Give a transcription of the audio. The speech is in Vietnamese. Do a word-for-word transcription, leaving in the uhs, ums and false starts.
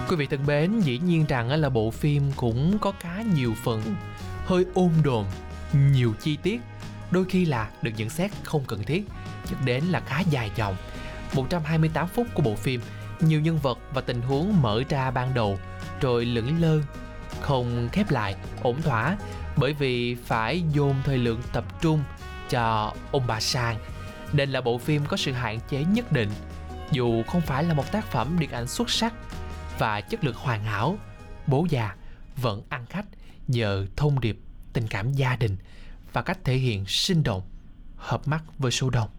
Quý vị thân mến, dĩ nhiên rằng là bộ phim cũng có khá nhiều phần hơi ôn đồn, nhiều chi tiết, đôi khi là được nhận xét không cần thiết, dẫn đến là khá dài dòng. một trăm hai mươi tám phút của bộ phim, nhiều nhân vật và tình huống mở ra ban đầu, rồi lững lơ, không khép lại, ổn thỏa, bởi vì phải dồn thời lượng tập trung cho ông bà Sang, nên là bộ phim có sự hạn chế nhất định. Dù không phải là một tác phẩm điện ảnh xuất sắc và chất lượng hoàn hảo, Bố Già vẫn ăn khách nhờ thông điệp tình cảm gia đình và cách thể hiện sinh động, hợp mắt với số đông.